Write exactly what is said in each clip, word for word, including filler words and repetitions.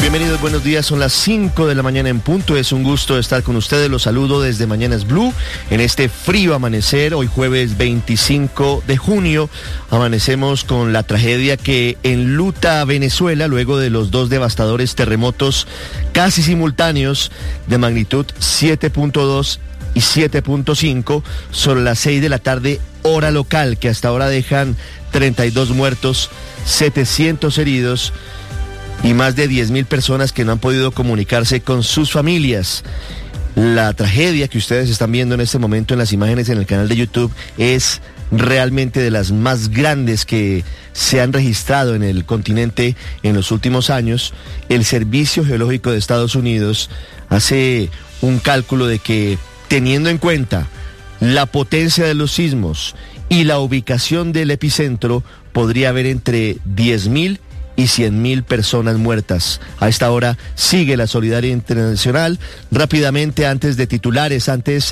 Bienvenidos, buenos días, son las cinco de la mañana en punto, es un gusto estar con ustedes, los saludo desde Mañanas Blue, en este frío amanecer, hoy jueves veinticinco de junio, amanecemos con la tragedia que enluta a Venezuela luego de los dos devastadores terremotos casi simultáneos de magnitud siete punto dos y siete punto cinco sobre las seis de la tarde, hora local, que hasta ahora dejan treinta y dos muertos, setecientos heridos, y más de diez mil personas que no han podido comunicarse con sus familias. La tragedia que ustedes están viendo en este momento en las imágenes en el canal de YouTube es realmente de las más grandes que se han registrado en el continente en los últimos años. El Servicio Geológico de Estados Unidos hace un cálculo de que, teniendo en cuenta la potencia de los sismos y la ubicación del epicentro, podría haber entre diez mil y cien mil personas muertas. A esta hora sigue la solidaridad internacional. Rápidamente, antes de titulares, antes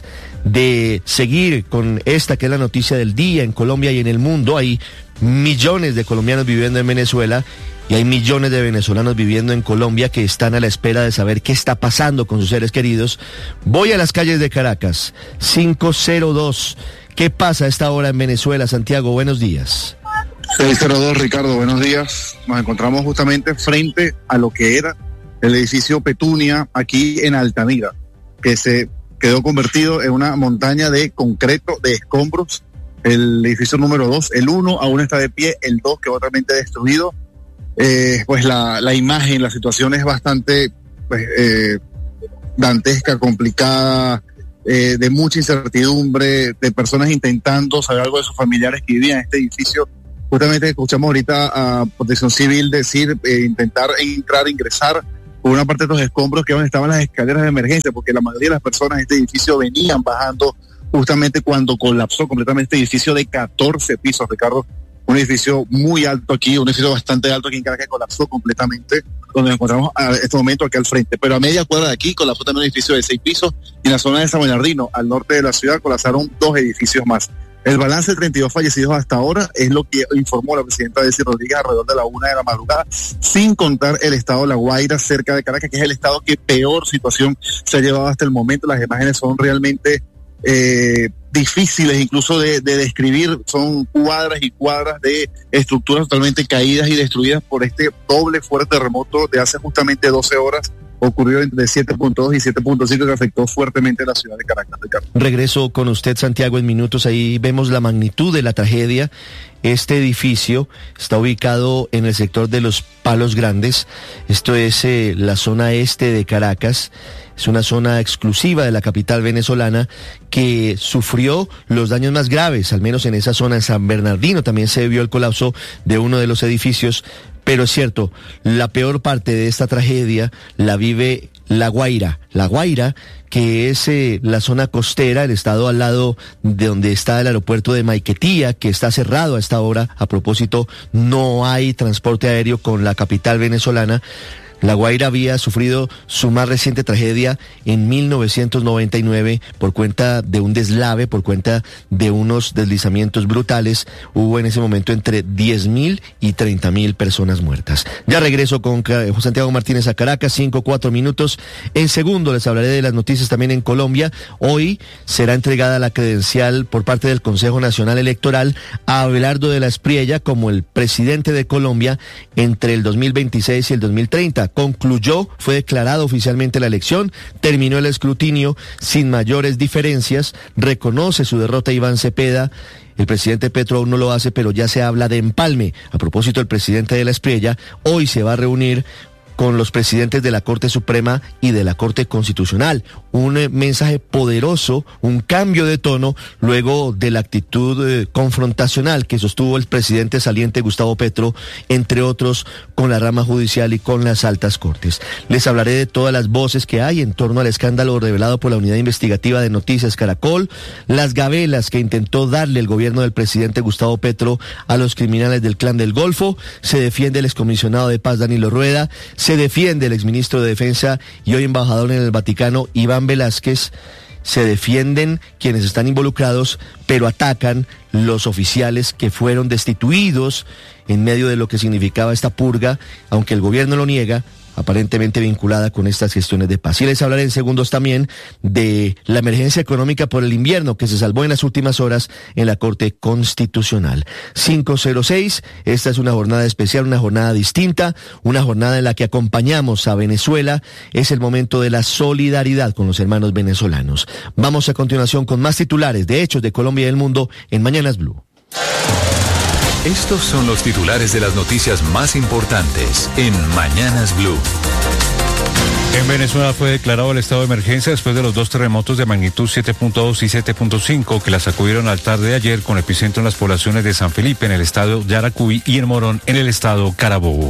de seguir con esta que es la noticia del día en Colombia y en el mundo, hay millones de colombianos viviendo en Venezuela y hay millones de venezolanos viviendo en Colombia que están a la espera de saber qué está pasando con sus seres queridos. Voy a las calles de Caracas, cinco cero dos. ¿Qué pasa a esta hora en Venezuela? Santiago, buenos días. seis cero dos, Ricardo, buenos días. Nos encontramos justamente frente a lo que era el edificio Petunia aquí en Altamira, que se quedó convertido en una montaña de concreto, de escombros. El edificio número dos, el uno aún está de pie, el dos quedó totalmente destruido. Eh, pues la, la imagen, la situación es bastante pues, eh, dantesca, complicada, eh, de mucha incertidumbre, de personas intentando saber algo de sus familiares que vivían en este edificio. Justamente escuchamos ahorita a Protección Civil decir, eh, intentar entrar, ingresar por una parte de los escombros que donde estaban las escaleras de emergencia, porque la mayoría de las personas en este edificio venían bajando justamente cuando colapsó completamente este edificio de catorce pisos, Ricardo, un edificio muy alto aquí, un edificio bastante alto aquí en Caracas, que colapsó completamente, donde nos encontramos a este momento aquí al frente, pero a media cuadra de aquí colapsó también un edificio de seis pisos, y en la zona de San Bernardino, al norte de la ciudad, colapsaron dos edificios más. El balance de treinta y dos fallecidos hasta ahora es lo que informó la presidenta Delcy Rodríguez alrededor de la una de la madrugada, sin contar el estado de La Guaira, cerca de Caracas, que es el estado que peor situación se ha llevado hasta el momento. Las imágenes son realmente eh, difíciles incluso de, de describir, son cuadras y cuadras de estructuras totalmente caídas y destruidas por este doble fuerte terremoto de hace justamente doce horas. Ocurrió entre siete punto dos y siete punto cinco, que afectó fuertemente a la ciudad de Caracas, Ricardo. Regreso con usted, Santiago, en minutos. Ahí vemos la magnitud de la tragedia. Este edificio está ubicado en el sector de Los Palos Grandes. Esto es eh, la zona este de Caracas. Es una zona exclusiva de la capital venezolana que sufrió los daños más graves, al menos en esa zona. En San Bernardino también se vio el colapso de uno de los edificios. Pero es cierto, la peor parte de esta tragedia la vive La Guaira. La Guaira, que es eh, la zona costera, el estado al lado de donde está el aeropuerto de Maiquetía, que está cerrado a esta hora. A propósito, no hay transporte aéreo con la capital venezolana. La Guaira había sufrido su más reciente tragedia en mil novecientos noventa y nueve por cuenta de un deslave, por cuenta de unos deslizamientos brutales. Hubo en ese momento entre diez mil y treinta mil personas muertas. Ya regreso con Santiago Martínez a Caracas, cinco, cuatro minutos. En segundo les hablaré de las noticias también en Colombia. Hoy será entregada la credencial por parte del Consejo Nacional Electoral a Abelardo de la Espriella como el presidente de Colombia entre el dos mil veintiséis y el dos mil treinta. Concluyó, fue declarada oficialmente la elección, terminó el escrutinio sin mayores diferencias, reconoce su derrota Iván Cepeda. El presidente Petro aún no lo hace, pero ya se habla de empalme. A propósito, el presidente de la Espriella hoy se va a reunir con los presidentes de la Corte Suprema y de la Corte Constitucional. Un eh, mensaje poderoso, un cambio de tono luego de la actitud eh, confrontacional que sostuvo el presidente saliente Gustavo Petro, entre otros con la rama judicial y con las altas cortes. Les hablaré de todas las voces que hay en torno al escándalo revelado por la Unidad Investigativa de Noticias Caracol, las gabelas que intentó darle el gobierno del presidente Gustavo Petro a los criminales del Clan del Golfo. Se defiende el excomisionado de paz Danilo Rueda, se defiende el exministro de Defensa y hoy embajador en el Vaticano Iván Velázquez. Se defienden quienes están involucrados, pero atacan los oficiales que fueron destituidos en medio de lo que significaba esta purga, aunque el gobierno lo niega, aparentemente vinculada con estas gestiones de paz. Y les hablaré en segundos también de la emergencia económica por el invierno que se salvó en las últimas horas en la Corte Constitucional. cinco cero seis, esta es una jornada especial, una jornada distinta, una jornada en la que acompañamos a Venezuela. Es el momento de la solidaridad con los hermanos venezolanos. Vamos a continuación con más titulares de hechos de Colombia y del mundo en Mañanas Blue. Estos son los titulares de las noticias más importantes en Mañanas Blue. En Venezuela fue declarado el estado de emergencia después de los dos terremotos de magnitud siete punto dos y siete punto cinco que la sacudieron al tarde de ayer, con epicentro en las poblaciones de San Felipe en el estado Yaracuy y en Morón en el estado Carabobo.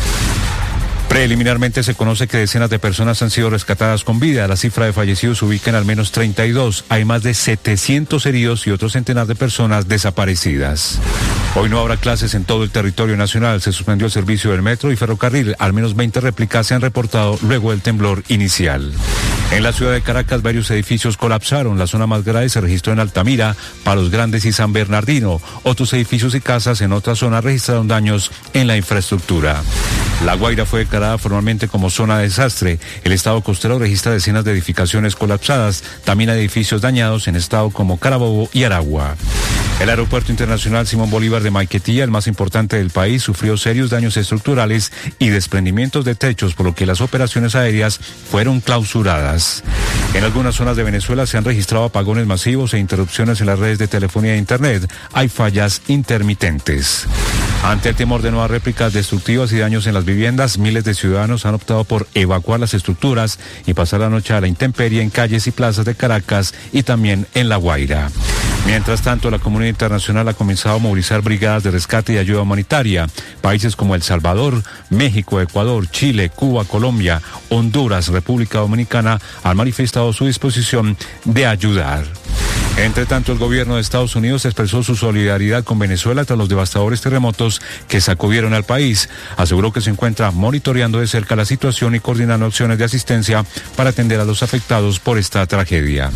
Preliminarmente se conoce que decenas de personas han sido rescatadas con vida. La cifra de fallecidos se ubica en al menos treinta y dos. Hay más de setecientos heridos y otro centenar de personas desaparecidas. Hoy no habrá clases en todo el territorio nacional. Se suspendió el servicio del metro y ferrocarril. Al menos veinte réplicas se han reportado luego del temblor inicial. En la ciudad de Caracas, varios edificios colapsaron. La zona más grave se registró en Altamira, Palos Grandes y San Bernardino. Otros edificios y casas en otras zonas registraron daños en la infraestructura. La Guaira fue declarada formalmente como zona de desastre. El estado costero registra decenas de edificaciones colapsadas. También hay edificios dañados en estado como Carabobo y Aragua. El aeropuerto internacional Simón Bolívar de Maiquetía, el más importante del país, sufrió serios daños estructurales y desprendimientos de techos, por lo que las operaciones aéreas fueron clausuradas. En algunas zonas de Venezuela se han registrado apagones masivos e interrupciones en las redes de telefonía e internet. Hay fallas intermitentes. Ante el temor de nuevas réplicas destructivas y daños en las viviendas, miles de ciudadanos han optado por evacuar las estructuras y pasar la noche a la intemperie en calles y plazas de Caracas y también en La Guaira. Mientras tanto, la comunidad internacional ha comenzado a movilizar brigadas de rescate y ayuda humanitaria. Países como El Salvador, México, Ecuador, Chile, Cuba, Colombia, Honduras, República Dominicana han manifestado su disposición de ayudar. Entre tanto, el gobierno de Estados Unidos expresó su solidaridad con Venezuela tras los devastadores terremotos que sacudieron al país. Aseguró que se encuentra monitoreando de cerca la situación y coordinando acciones de asistencia para atender a los afectados por esta tragedia.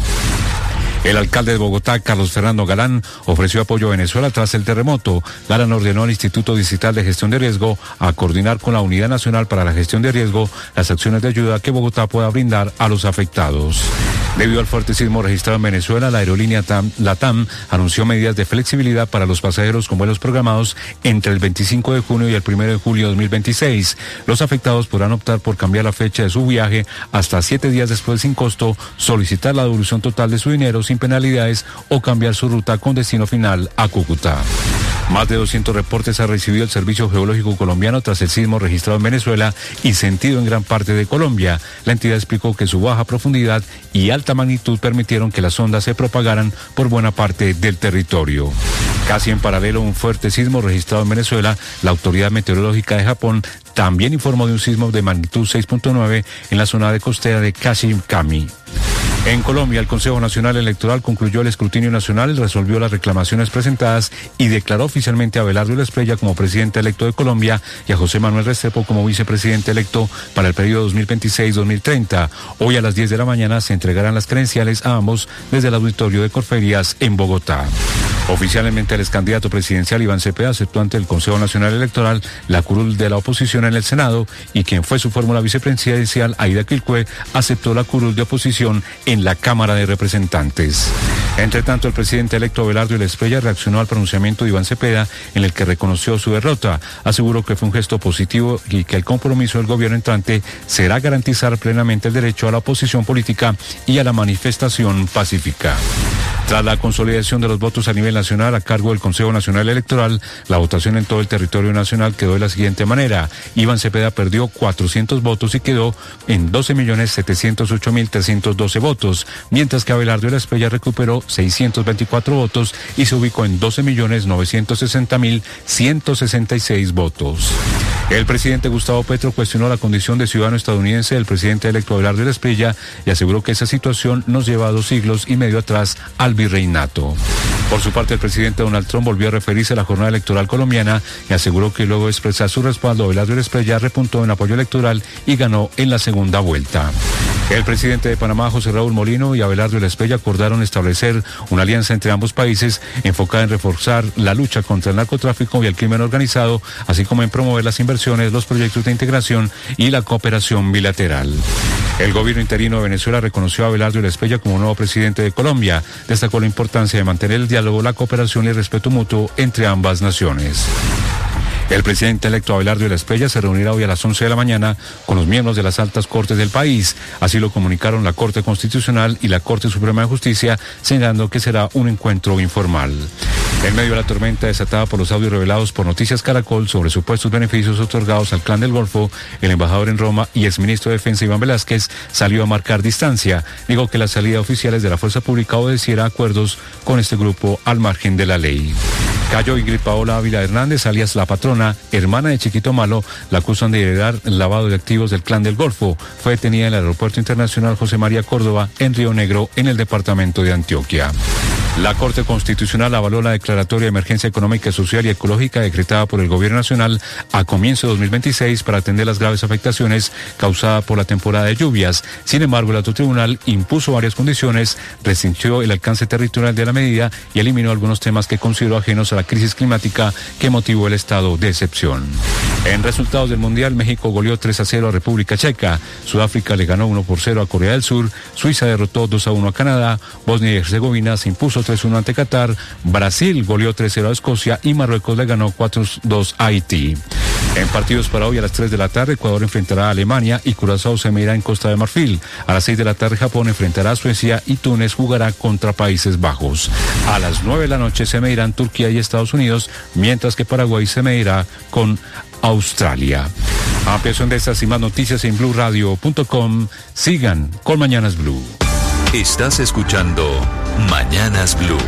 El alcalde de Bogotá, Carlos Fernando Galán, ofreció apoyo a Venezuela tras el terremoto. Galán ordenó al Instituto Distrital de Gestión de Riesgo a coordinar con la Unidad Nacional para la Gestión de Riesgo las acciones de ayuda que Bogotá pueda brindar a los afectados. Debido al fuerte sismo registrado en Venezuela, la aerolínea TAM, LATAM anunció medidas de flexibilidad para los pasajeros con vuelos programados entre el veinticinco de junio y el primero de julio de dos mil veintiséis. Los afectados podrán optar por cambiar la fecha de su viaje hasta siete días después sin costo, solicitar la devolución total de su dinero sin penalidades o cambiar su ruta con destino final a Cúcuta. Más de doscientos reportes ha recibido el Servicio Geológico Colombiano tras el sismo registrado en Venezuela y sentido en gran parte de Colombia. La entidad explicó que su baja profundidad y alta magnitud permitieron que las ondas se propagaran por buena parte del territorio. Casi en paralelo a un fuerte sismo registrado en Venezuela, la Autoridad Meteorológica de Japón también informó de un sismo de magnitud seis punto nueve en la zona de costera de Kashimkami. En Colombia, el Consejo Nacional Electoral concluyó el escrutinio nacional, resolvió las reclamaciones presentadas y declaró oficialmente a Abelardo Esprella como presidente electo de Colombia y a José Manuel Restrepo como vicepresidente electo para el periodo dos mil veintiséis a dos mil treinta. Hoy a las diez de la mañana se entregarán las credenciales a ambos desde el auditorio de Corferias en Bogotá. Oficialmente, el excandidato presidencial Iván Cepeda aceptó ante el Consejo Nacional Electoral la curul de la oposición en el Senado y quien fue su fórmula vicepresidencial, Aida Quilcue, aceptó la curul de oposición en la Cámara de Representantes. Entre tanto, el presidente electo Abelardo Esprella reaccionó al pronunciamiento de Iván Cepeda en el que reconoció su derrota. Aseguró que fue un gesto positivo y que el compromiso del gobierno entrante será garantizar plenamente el derecho a la oposición política y a la manifestación pacífica. Tras la consolidación de los votos a nivel nacional a cargo del Consejo Nacional Electoral, la votación en todo el territorio nacional quedó de la siguiente manera. Iván Cepeda perdió cuatrocientos votos y quedó en doce millones setecientos ocho mil trescientos doce votos, mientras que Abelardo Esprella recuperó seiscientos veinticuatro votos y se ubicó en doce millones novecientos sesenta mil ciento sesenta y seis votos. El presidente Gustavo Petro cuestionó la condición de ciudadano estadounidense del presidente electo Abelardo Esprella y aseguró que esa situación nos lleva a dos siglos y medio atrás al virreinato. Por su parte, el presidente Donald Trump volvió a referirse a la jornada electoral colombiana y aseguró que luego de expresar su respaldo a Abelardo Esprella repuntó en apoyo electoral y ganó en la segunda vuelta. El presidente de Panamá, José Raúl Molino, y Abelardo Elespella acordaron establecer una alianza entre ambos países enfocada en reforzar la lucha contra el narcotráfico y el crimen organizado, así como en promover las inversiones, los proyectos de integración y la cooperación bilateral. El gobierno interino de Venezuela reconoció a Abelardo Elespella como nuevo presidente de Colombia. Destacó la importancia de mantener el diálogo, la cooperación y el respeto mutuo entre ambas naciones. El presidente electo Abelardo Elespella se reunirá hoy a las once de la mañana con los miembros de las altas cortes del país. Así lo comunicaron la Corte Constitucional y la Corte Suprema de Justicia, señalando que será un encuentro informal. En medio de la tormenta desatada por los audios revelados por Noticias Caracol sobre supuestos beneficios otorgados al Clan del Golfo, el embajador en Roma y exministro de Defensa Iván Velázquez salió a marcar distancia. Dijo que la salida de oficiales de la fuerza pública obedeciera a acuerdos con este grupo al margen de la ley. Cayo Ingrid Paola Ávila Hernández, alias La Patrona, hermana de Chiquito Malo, la acusan de heredar el lavado de activos del Clan del Golfo. Fue detenida en el Aeropuerto Internacional José María Córdoba, en Río Negro, en el departamento de Antioquia. La Corte Constitucional avaló la declaratoria de emergencia económica, social y ecológica decretada por el Gobierno Nacional a comienzo de dos mil veintiséis para atender las graves afectaciones causadas por la temporada de lluvias. Sin embargo, el alto tribunal impuso varias condiciones, restringió el alcance territorial de la medida y eliminó algunos temas que consideró ajenos a la crisis climática que motivó el estado de excepción. En resultados del Mundial, México goleó tres a cero a República Checa, Sudáfrica le ganó uno por cero a Corea del Sur, Suiza derrotó dos a uno a Canadá, Bosnia y Herzegovina se impuso tres a uno ante Qatar, Brasil goleó tres a cero a Escocia y Marruecos le ganó cuatro a dos a Haití. En partidos para hoy a las tres de la tarde, Ecuador enfrentará a Alemania y Curazao se medirá en Costa de Marfil. A las seis de la tarde, Japón enfrentará a Suecia y Túnez jugará contra Países Bajos. A las nueve de la noche se medirán Turquía y Estados Unidos, mientras que Paraguay se medirá con Australia. Ampliación de estas y más noticias en blue radio punto com. Sigan con Mañanas Blue. Estás escuchando Mañanas Blue.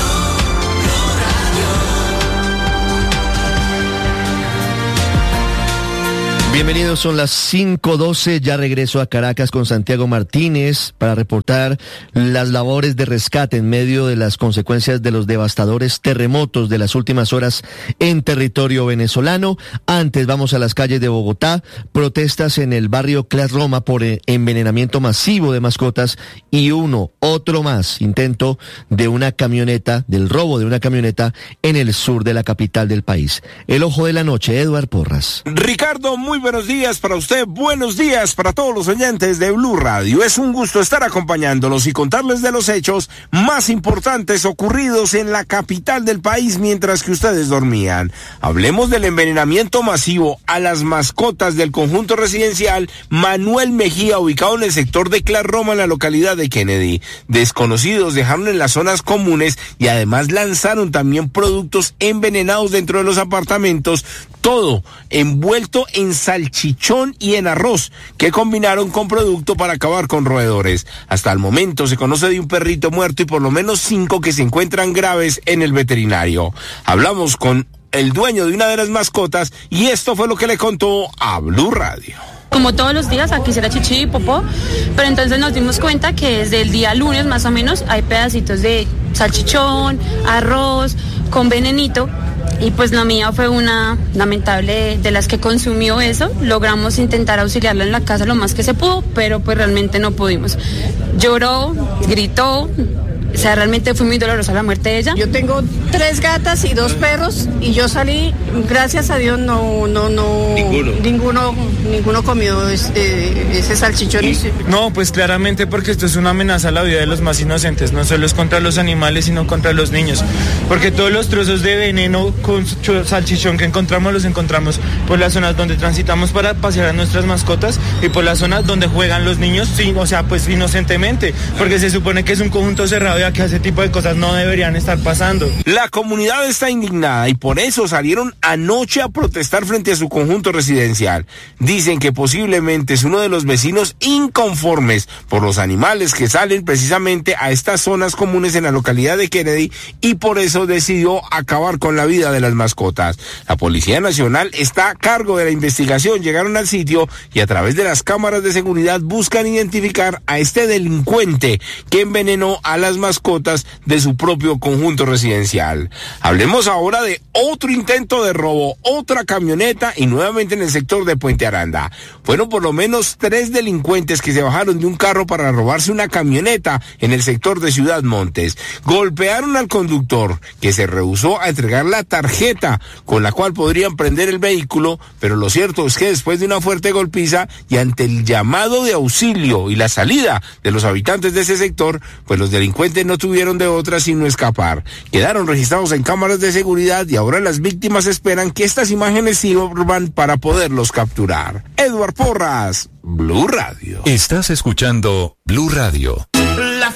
Bienvenidos, son las cinco doce, ya regreso a Caracas con Santiago Martínez para reportar las labores de rescate en medio de las consecuencias de los devastadores terremotos de las últimas horas en territorio venezolano. Antes vamos a las calles de Bogotá, protestas en el barrio Clas Roma por envenenamiento masivo de mascotas y uno, otro más, intento de una camioneta, del robo de una camioneta en el sur de la capital del país. El ojo de la noche, Eduard Porras. Ricardo, muy buenos días para usted, buenos días para todos los oyentes de Blue Radio. Es un gusto estar acompañándolos y contarles de los hechos más importantes ocurridos en la capital del país mientras que ustedes dormían. Hablemos del envenenamiento masivo a las mascotas del conjunto residencial Manuel Mejía, ubicado en el sector de Clas Roma, en la localidad de Kennedy. Desconocidos dejaron en las zonas comunes y además lanzaron también productos envenenados dentro de los apartamentos, todo envuelto en salchichón y en arroz, que combinaron con producto para acabar con roedores. Hasta el momento se conoce de un perrito muerto y por lo menos cinco que se encuentran graves en el veterinario. Hablamos con el dueño de una de las mascotas y esto fue lo que le contó a Blue Radio. Como todos los días, aquí será chichi y popó, pero entonces nos dimos cuenta que desde el día lunes más o menos hay pedacitos de salchichón, arroz, con venenito. Y pues la mía fue una lamentable de las que consumió eso. Logramos intentar auxiliarla en la casa lo más que se pudo, pero pues realmente no pudimos. Lloró, gritó. O sea, realmente fue muy dolorosa la muerte de ella. Yo tengo tres gatas y dos perros y yo salí, gracias a Dios, no, no, no. Ninguno. Ninguno, ninguno comió este, ese salchichón. Y, no, pues claramente porque esto es una amenaza a la vida de los más inocentes. No solo es contra los animales, sino contra los niños. Porque todos los trozos de veneno con salchichón que encontramos, los encontramos por las zonas donde transitamos para pasear a nuestras mascotas y por las zonas donde juegan los niños, sí, o sea, pues inocentemente. Porque se supone que es un conjunto cerrado que ese tipo de cosas no deberían estar pasando. La comunidad está indignada y por eso salieron anoche a protestar frente a su conjunto residencial. Dicen que posiblemente es uno de los vecinos inconformes por los animales que salen precisamente a estas zonas comunes en la localidad de Kennedy y por eso decidió acabar con la vida de las mascotas. La Policía Nacional está a cargo de la investigación. Llegaron al sitio y a través de las cámaras de seguridad buscan identificar a este delincuente que envenenó a las mascotas mascotas de su propio conjunto residencial. Hablemos ahora de otro intento de robo, otra camioneta y nuevamente en el sector de Puente Aranda. Fueron por lo menos tres delincuentes que se bajaron de un carro para robarse una camioneta en el sector de Ciudad Montes. Golpearon al conductor, que se rehusó a entregar la tarjeta con la cual podrían prender el vehículo, pero lo cierto es que después de una fuerte golpiza y ante el llamado de auxilio y la salida de los habitantes de ese sector, pues los delincuentes no tuvieron de otra sino escapar. Quedaron registrados en cámaras de seguridad y ahora las víctimas esperan que estas imágenes sirvan para poderlos capturar. Edward Porras, Blue Radio. Estás escuchando Blue Radio. La